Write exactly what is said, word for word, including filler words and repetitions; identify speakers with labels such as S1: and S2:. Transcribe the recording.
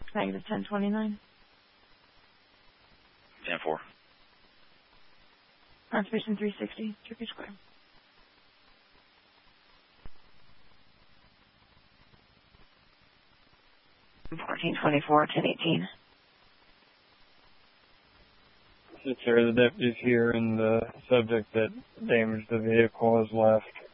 S1: Negative ten twenty-nine.
S2: ten four.
S1: Conservation three sixty, Turkey Square. fourteen twenty-four, ten eighteen.
S3: Sir, the deputy's here and the subject that damaged the vehicle has left.